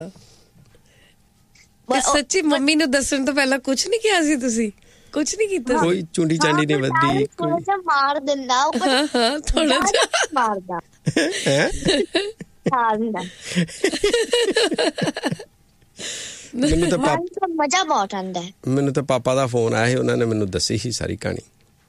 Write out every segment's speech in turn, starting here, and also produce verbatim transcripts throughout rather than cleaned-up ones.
ਸੱਚੀ ਮੰਮੀ ਨੂੰ ਦੱਸਣ ਤੋਂ ਪਹਿਲਾਂ ਕੁਝ ਨਹੀਂ ਕਿਹਾ ਸੀ ਤੁਸੀਂ? ਕੁਝ ਨਹੀਂ ਕੀਤਾ? ਕੋਈ ਚੁੰਡੀ ਚਾਂਡੀ ਨਹੀਂ ਵੱਧੀ, ਥੋੜਾ ਜਿਹਾ ਮਾਰ ਦਿੰਦਾ ਉਹ, ਹਾਂ ਹਾਂ ਥੋੜਾ ਜਿਹਾ ਮਾਰਦਾ ਹੈ ਹਾਂ ਦਿੰਦਾ। ਮੈਨੂੰ ਤਾਂ ਪਾਪਾ ਮਜ਼ਾ ਬਹੁਤ ਆਉਂਦਾ। ਮੈਨੂੰ ਤਾਂ ਪਾਪਾ ਦਾ ਫੋਨ ਆਇਆ ਸੀ, ਉਹਨਾਂ ਨੇ ਮੈਨੂੰ ਦੱਸੀ ਸੀ ਸਾਰੀ ਕਹਾਣੀ।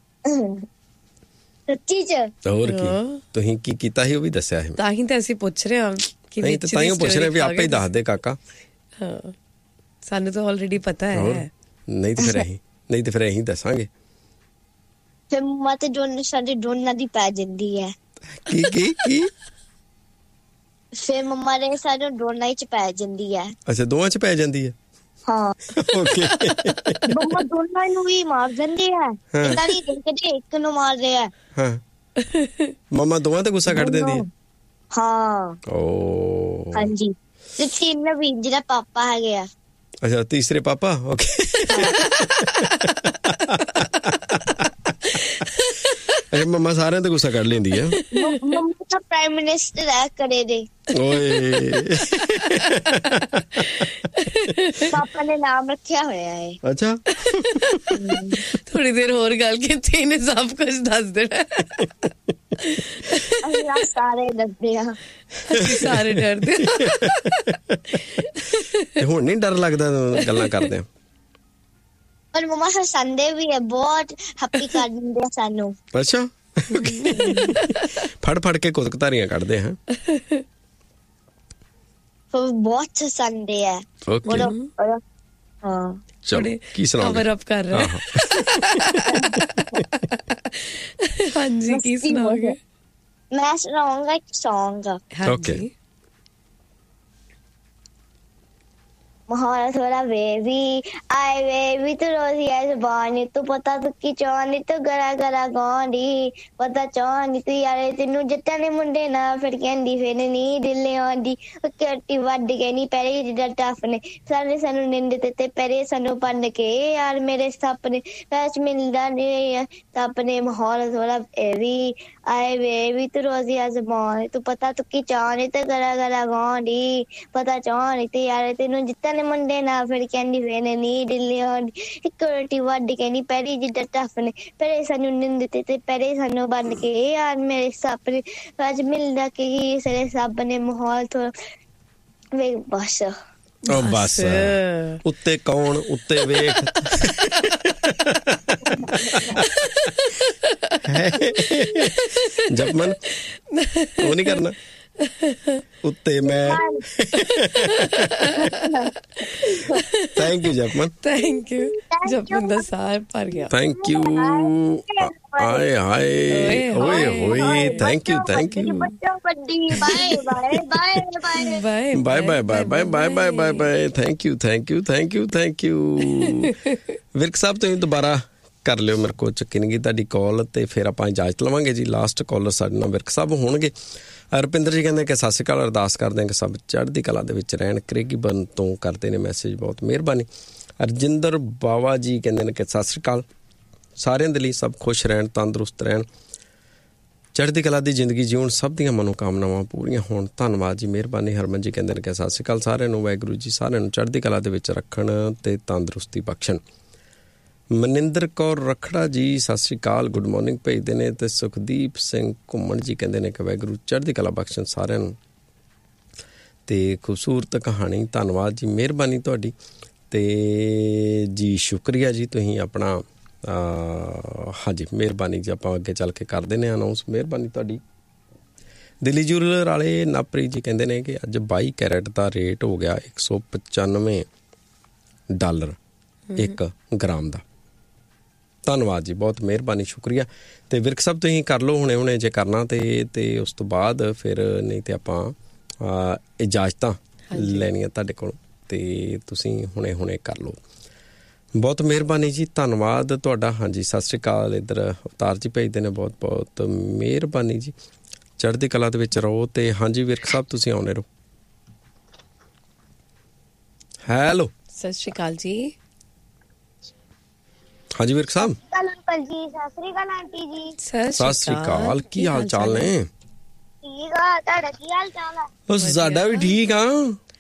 ਸੱਚੀ ਚ? ਹੋਰ ਕੀ, ਤੁਸੀਂ ਕੀ ਕੀਤਾ ਸੀ ਉਹ ਵੀ ਦੱਸਿਆ ਸੀ। ਤਾਂ ਹੀ ਤਾਂ ਅਸੀਂ ਪੁੱਛ ਰਹੇ ਹਾਂ ਕਿ ਨਹੀਂ ਤਾਂ ਤਾਂ ਹੀ ਪੁੱਛ ਰਹੇ ਵੀ ਆਪੇ ਹੀ ਦੱਸ ਦੇ ਕਾਕਾ। ਹਾਂ ਸਾਨੂੰ ਤਾਂ ਆਲਰੇਡੀ ਪਤਾ ਹੈ। ਨਹੀਂ ਤੇ ਫਿਰ ਅਸੀਂ ਨਹੀਂ ਤੇ ਫਿਰ ਅਸੀਂ ਦੱਸਾਂਗੇ। ਫਿਰ ਮੰਮਾ ਤੇ ਦੋਨੋਂ ਸਾਡੇ ਦੋਨਾਂ ਦੀ ਪੈ ਜਾਂਦੀ ਹੈ। ਕੀ ਕੀ ਕੀ ਫਿਰ ਮੰਮਾ ਦੇ ਸਾਡੇ ਦੋਨਾਂ ਚ ਪੈ ਜਾਂਦੀ ਹੈ। ਅੱਛਾ ਦੋਵਾਂ ਚ ਪੈ ਜਾਂਦੀ ਹੈ। ਹਾਂ ਓਕੇ। ਮੰਮਾ ਦੋਨਾਂ ਨੂੰ ਵੀ ਮਾਰ ਦਿੰਦੇ ਆ, ਇਦਾਂ ਨਹੀਂ ਦੇਖਦੇ ਇੱਕ ਨੂੰ ਮਾਰਦੇ ਆ। ਹਾਂ ਮੰਮਾ ਦੋਵਾਂ ਤੇ ਗੁੱਸਾ ਕੱਢ ਦਿੰਦੀ ਹੈ। ਹਾਂ ਓ ਹਾਂਜੀ ਤੇ ਤਿੰਨ ਵੀ ਜਿਹੜਾ ਪਾਪਾ ਹੈਗੇ ਆ। ਅੱਛਾ ਤੀਸਰੇ ਪਾਪਾ। ਓਕੇ ਅੱਛਾ ਮੰਮਾ ਸਾਰਿਆਂ ਤੇ ਗੁੱਸਾ ਕੱਢ ਲੈਂਦੀ ਆ। ਮੰਮਾ ਤਾਂ ਪ੍ਰਾਈਮ ਮਿਨਿਸਟਰ ਹੈ ਕਰੇ ਦੇ। ਓਏ ਪਾਪਾ ਨੇ ਨਾਮ ਰੱਖਿਆ ਹੋਇਆ ਹੈ। ਅੱਛਾ ਥੋੜੀ ਦੇਰ ਹੋਰ ਗੱਲ ਕੀਤੀ ਇਹਨੇ ਸਭ ਕੁਝ ਦੱਸ ਦੇਣਾ। ਅਸੀਂ ਸਾਰੇ ਡਰਦੇ ਆ। ਅਸੀਂ ਸਾਰੇ ਡਰਦੇ ਆ। ਤੇ ਹੁਣ ਨਹੀਂ ਡਰ ਲੱਗਦਾ ਗੱਲਾਂ ਕਰਦੇ ਆ? ਪਰ ਮੰਮਾ ਹੱਸਦੇ ਵੀ ਹੈ, ਬਹੁਤ ਹੈਪੀ ਕਰ ਦਿੰਦੇ ਆ ਸਾਨੂੰ। ਅੱਛਾ ਫੜ ਫੜ ਕੇ ਕੁਦਕਤਾਰੀਆਂ ਕੱਢਦੇ ਹਾਂ। ਬਹੁਤ ਹੱਸਦੇ ਆ। ਓਕੇ ਹਾਂ ਚਲੋ ਕੀ ਸੁਣਾਓਗੇ? ਕਵਰ ਅਪ ਕਰ ਰਹੇ। ਹਾਂਜੀ ਕੀ ਸੁਣਾਓਗੇ? ਮੈਂ ਸੁਣਾਉਂਗਾ ਇੱਕ song. Okay Mahora thoda baby, ay baby tu rozi as bani, tu pata tu ki choni tu gara gara gondi, pata choni tu yare tenu jittane munde na fir kendi fir ni dille ondi, ketti ਵੱਡ ਕੇ ਨਹੀਂ ਪੈਰੇ ਜਿੱਦਾਂ tough ਨੇ ਸਾਰੇ ਸਾਨੂੰ ਨਿੰਦ ਤੇ ਪੈਰੇ ਸਾਨੂੰ ਪੰਨ ਕੇ ਯਾਰ ਮੇਰੇ ਸਪਨੇ ਪੈਚ ਮਿਲਦਾ ਨਹੀਂ ਸਪਨੇ ਮਾਹੌਲ ਥੋੜਾ ਵੀ ਆਏ ਵੇ ਵੀ ਤੂੰ ਰੋਜ਼ੀ ਅਜ਼ਮਾਨ ਤੂੰ ਪਤਾ ਤੂੰ ਕੀ ਚਾਹਨੀ ਤੇ ਗਲਾ ਗਲਾ ਗਾਂਡੀ ਪਤਾ ਚਾਹਨੀ ਤੇ ਯਾਰ ਤੈਨੂੰ ਜਿੱਤਾਂ ਨੇ ਮੁੰਡੇ ਨਾ ਫਿਰ ਕਹਿੰਦੀ ਵੇਨੇ ਨਹੀਂ ਦਿੱਲੀ ਆਉਂਦੀ ਇੱਕ ਰੋਟੀ ਵੱਢ ਕੇ ਨਹੀਂ ਪੈਰੀ ਜਿੱਦਾਂ ਟੱਫ ਨੇ ਪੈਰੇ ਸਾਨੂੰ ਨਿੰਦ ਤੇ ਪੈਰੇ ਸਾਨੂੰ ਬੰਨ ਕੇ ਯਾਰ ਮੇਰੇ ਸਪਨੇ ਪੈਚ ਮਿਲਦਾ ਕਿ ਸਾਰੇ ਸਪਨੇ ਮਾਹੌਲ ਥੋੜਾ ਵੇਖ ਬਸ ਉਹ ਬਸ ਉੱਤੇ ਕੌਣ ਉੱਤੇ ਵੇਖ ਜਪਮਨ ਉਹ ਨਹੀਂ ਕਰਨਾ ਉੱਤੇ ਮੈਂ ਥੈਂਕ ਯੂ ਜਪਮਨ ਥੈਂਕ ਯੂ ਜਪਮਨ ਦਾ ਸਾਰ ਭਰ ਗਿਆ ਥੈਂਕ ਯੂ ਹਾਏ ਹਾਏ ਓਏ ਹੋਏ thank you thank you bye bye bye bye bye bye bye bye bye bye bye bye bye thank you thank you thank you thank you Virk ਸਾਹਿਬ ਤੁਸੀਂ ਦੁਬਾਰਾ ਕਰ ਲਿਓ ਮੇਰੇ ਕੋਲ ਚੱਕੀ ਨਹੀਂ ਗਈ ਤੁਹਾਡੀ ਕਾਲ ਤੇ ਫਿਰ ਆਪਾਂ ਇਜਾਜ਼ਤ ਲਵਾਂਗੇ ਜੀ ਲਾਸਟ ਕਾਲਰ ਸਾਡੇ ਨਾਲ ਵਿਰਕ ਸਾਹਿਬ ਹੋਣਗੇ ਰੁਪਿੰਦਰ ਜੀ ਕਹਿੰਦੇ ਕਿ ਸਤਿ ਸ਼੍ਰੀ ਅਕਾਲ ਅਰਦਾਸ ਕਰਦੇ ਹਾਂ ਕਿ ਸਭ ਚੜ੍ਹਦੀ ਕਲਾ ਦੇ ਵਿੱਚ ਰਹਿਣ ਕਰੇਗੀ ਬਨ ਤੋਂ ਕਰਦੇ ਨੇ ਮੈਸੇਜ ਬਹੁਤ ਮਿਹਰਬਾਨੀ ਰਜਿੰਦਰ ਬਾਵਾ ਜੀ ਕਹਿੰਦੇ ਨੇ ਕਿ ਸਤਿ ਸ਼੍ਰੀ ਅਕਾਲ ਸਾਰਿਆਂ ਦੇ ਲਈ ਸਭ ਖੁਸ਼ ਰਹਿਣ ਤੰਦਰੁਸਤ ਰਹਿਣ ਚੜ੍ਹਦੀ ਕਲਾ ਦੀ ਜ਼ਿੰਦਗੀ ਜਿਉਣ ਸਭ ਦੀਆਂ ਮਨੋਕਾਮਨਾਵਾਂ ਪੂਰੀਆਂ ਹੋਣ ਧੰਨਵਾਦ ਜੀ ਮਿਹਰਬਾਨੀ ਹਰਮਨ ਜੀ ਕਹਿੰਦੇ ਨੇ ਕਿ ਸਤਿ ਸ਼੍ਰੀ ਅਕਾਲ ਸਾਰਿਆਂ ਨੂੰ ਵਾਹਿਗੁਰੂ ਜੀ ਸਾਰਿਆਂ ਨੂੰ ਚੜ੍ਹਦੀ ਕਲਾ ਦੇ ਵਿੱਚ ਰੱਖਣ ਤੇ ਤੰਦਰੁਸਤੀ ਬਖਸ਼ਣ ਮਨਿੰਦਰ ਕੌਰ ਰਖੜਾ ਜੀ ਸਤਿ ਸ਼੍ਰੀ ਅਕਾਲ ਗੁੱਡ ਮਾਰਨਿੰਗ ਭੇਜਦੇ ਨੇ ਤੇ ਸੁਖਦੀਪ ਸਿੰਘ ਘੁੰਮਣ ਜੀ ਕਹਿੰਦੇ ਨੇ ਕਿ ਵਾਹਿਗੁਰੂ ਚੜ੍ਹਦੀ ਕਲਾ ਬਖਸ਼ਣ ਸਾਰਿਆਂ ਨੂੰ ਤੇ ਖੂਬਸੂਰਤ ਕਹਾਣੀ ਧੰਨਵਾਦ ਜੀ ਮਿਹਰਬਾਨੀ ਤੁਹਾਡੀ ਤੇ ਜੀ ਸ਼ੁਕਰੀਆ ਜੀ ਤੁਸੀਂ ਆਪਣਾ ਹਾਂਜੀ ਮਿਹਰਬਾਨੀ ਜੀ ਆਪਾਂ ਅੱਗੇ ਚੱਲ ਕੇ ਕਰ ਦਿੰਦੇ ਹਾਂ ਅਨਾਊਂਸ ਮਿਹਰਬਾਨੀ ਤੁਹਾਡੀ ਦਿੱਲੀ ਜੂਰਲਰ ਵਾਲੇ ਨਾਪਰੀ ਜੀ ਕਹਿੰਦੇ ਨੇ ਕਿ ਅੱਜ ਬਾਈ ਕੈਰਟ ਦਾ ਰੇਟ ਹੋ ਗਿਆ ਇੱਕ ਸੌ ਪਚਾਨਵੇਂ ਡਾਲਰ ਇੱਕ ਗ੍ਰਾਮ ਦਾ ਧੰਨਵਾਦ ਜੀ ਬਹੁਤ ਮਿਹਰਬਾਨੀ ਸ਼ੁਕਰੀਆ ਤੇ ਵਿਰਕ ਸਾਹਿਬ ਤੁਸੀਂ ਕਰ ਲਓ ਹੁਣੇ ਹੁਣੇ ਜੇ ਕਰਨਾ ਤੇ ਤੇ ਉਸ ਤੋਂ ਬਾਅਦ ਫਿਰ ਨਹੀਂ ਤੇ ਆਪਾਂ ਇਜਾਜ਼ਤਾਂ ਲੈਣੀਆਂ ਤੁਹਾਡੇ ਕੋਲ ਤੇ ਤੁਸੀਂ ਹੁਣੇ ਹੁਣੇ ਕਰ ਲਓ ਬਹੁਤ ਮਿਹਰਬਾਨੀ ਜੀ ਧੰਨਵਾਦ ਤੁਹਾਡਾ ਹਾਂਜੀ ਸਤਿ ਸ਼੍ਰੀ ਅਕਾਲ ਇੱਧਰ ਅਵਤਾਰ ਜੀ ਭੇਜਦੇ ਨੇ ਬਹੁਤ ਬਹੁਤ ਮਿਹਰਬਾਨੀ ਜੀ ਚੜ੍ਹਦੀ ਕਲਾ ਦੇ ਵਿੱਚ ਰਹੋ ਤੇ ਹਾਂਜੀ ਵਿਰਕ ਸਾਹਿਬ ਤੁਸੀਂ ਆਉਣੇ ਰਹੋ ਹੈਲੋ ਸਤਿ ਸ਼੍ਰੀ ਅਕਾਲ ਜੀ ਹਾਂਜੀ ਵਿਰਕ ਸਾਹਿਬ ਅੰਕਲ ਜੀ ਸਤਿ ਸ਼੍ਰੀ ਅਕਾਲ ਆਂਟੀ ਜੀ ਸਤਿ ਸ਼੍ਰੀ ਅਕਾਲ ਕੀ ਹਾਲ ਚਾਲ ਨੇ ਠੀਕ ਆ ਤੁਹਾਡਾ ਕੀ ਹਾਲ ਚਾਲ ਆ ਉਹ ਸਾਡਾ ਵੀ ਠੀਕ ਆ